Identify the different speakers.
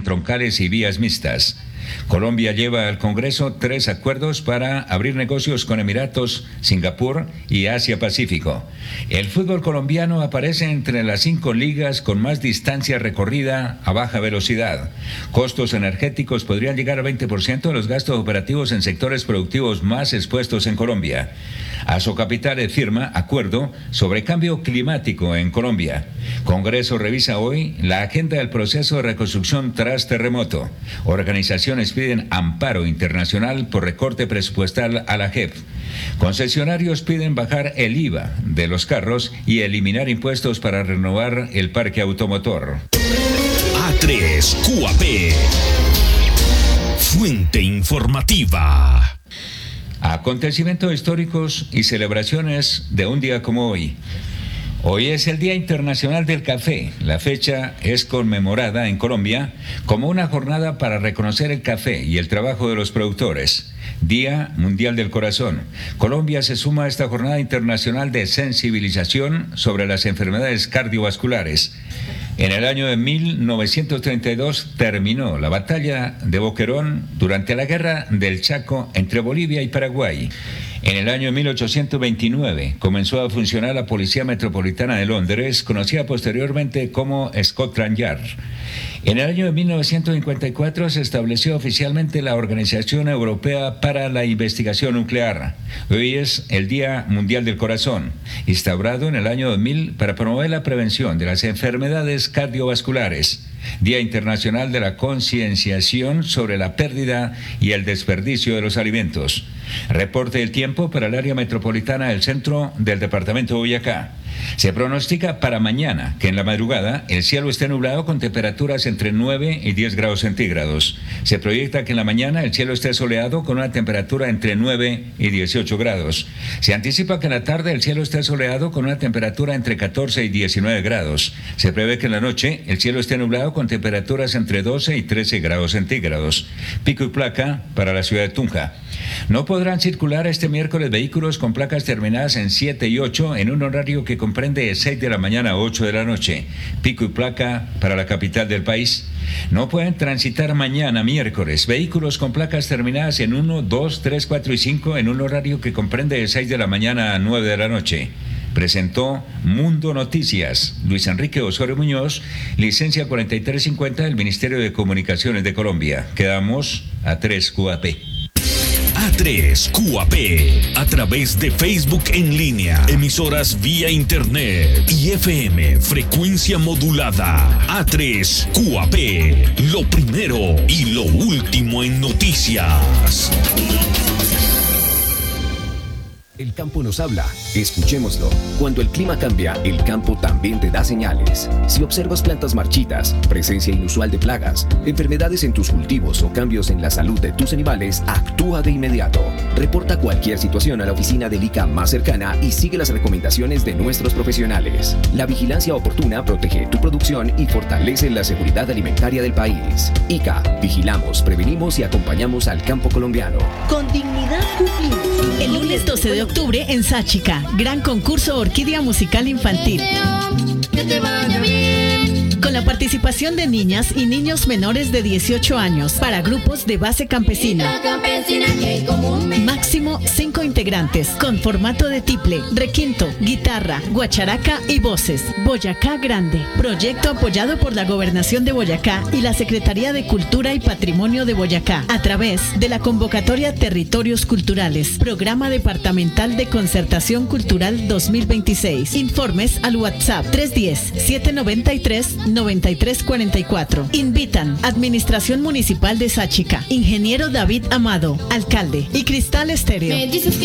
Speaker 1: troncales y vías mixtas. Colombia lleva al Congreso 3 acuerdos para abrir negocios con Emiratos, Singapur y Asia-Pacífico. El fútbol colombiano aparece entre las 5 ligas con más distancia recorrida a baja velocidad. Costos energéticos podrían llegar al 20% de los gastos operativos en sectores productivos más expuestos en Colombia. Asocapitales firma acuerdo sobre cambio climático en Colombia. Congreso revisa hoy la agenda del proceso de reconstrucción tras terremoto. Organizaciones piden amparo internacional por recorte presupuestal a la JEP. Concesionarios piden bajar el IVA de los carros y eliminar impuestos para renovar el parque automotor.
Speaker 2: A3 QAP. Fuente informativa.
Speaker 1: Acontecimientos históricos y celebraciones de un día como hoy. Hoy es el Día Internacional del Café. La fecha es conmemorada en Colombia como una jornada para reconocer el café y el trabajo de los productores. Día Mundial del Corazón. Colombia se suma a esta jornada internacional de sensibilización sobre las enfermedades cardiovasculares. En el año de 1932 terminó la batalla de Boquerón durante la Guerra del Chaco entre Bolivia y Paraguay. En el año 1829 comenzó a funcionar la Policía Metropolitana de Londres, conocida posteriormente como Scotland Yard. En el año de 1954 se estableció oficialmente la Organización Europea para la Investigación Nuclear. Hoy es el Día Mundial del Corazón, instaurado en el año 2000 para promover la prevención de las enfermedades cardiovasculares. Día Internacional de la Concienciación sobre la pérdida y el desperdicio de los alimentos. Reporte del tiempo para el área metropolitana del centro del departamento de Boyacá. Se pronostica para mañana que en la madrugada el cielo esté nublado con temperaturas entre 9 y 10 grados centígrados. Se proyecta que en la mañana el cielo esté soleado con una temperatura entre 9 y 18 grados. Se anticipa que en la tarde el cielo esté soleado con una temperatura entre 14 y 19 grados. Se prevé que en la noche el cielo esté nublado con temperaturas entre 12 y 13 grados centígrados. Pico y placa para la ciudad de Tunja. No podrán circular este miércoles vehículos con placas terminadas en 7 y 8 en un horario que comprende de 6 de la mañana a 8 de la noche. Pico y placa para la capital del país. No pueden transitar mañana miércoles vehículos con placas terminadas en 1, 2, 3, 4 y 5 en un horario que comprende de 6 de la mañana a 9 de la noche. Presentó Mundo Noticias. Luis Enrique Osorio Muñoz, licencia 4350 del Ministerio de Comunicaciones de Colombia. Quedamos a 3 QAP.
Speaker 2: A3 QAP, a través de Facebook en línea, emisoras vía internet y FM, frecuencia modulada. A3 QAP, lo primero y lo último en noticias.
Speaker 3: El campo nos habla, escuchémoslo. Cuando el clima cambia, el campo también te da señales. Si observas plantas marchitas, presencia inusual de plagas, enfermedades en tus cultivos o cambios en la salud de tus animales, actúa de inmediato. Reporta cualquier situación a la oficina del ICA más cercana y sigue las recomendaciones de nuestros profesionales. La vigilancia oportuna protege tu producción y fortalece la seguridad alimentaria del país. ICA, vigilamos, prevenimos y acompañamos al campo colombiano.
Speaker 4: Con dignidad cumplimos.
Speaker 5: El lunes 12 de octubre en Sáchica, gran concurso Orquídea Musical Infantil.
Speaker 4: Que te vaya bien.
Speaker 5: Con la participación de niñas y niños menores de 18 años para grupos de base campesina. Máximo 5 integrantes con formato de tiple, requinto, guitarra, guacharaca y voces. Boyacá Grande. Proyecto apoyado por la Gobernación de Boyacá y la Secretaría de Cultura y Patrimonio de Boyacá a través de la convocatoria Territorios Culturales, Programa Departamental de Concertación Cultural 2026. Informes al WhatsApp 310-793-9344. Invitan Administración Municipal de Sáchica, Ingeniero David Amado, Alcalde y Cristal Estéreo.
Speaker 4: Me dices que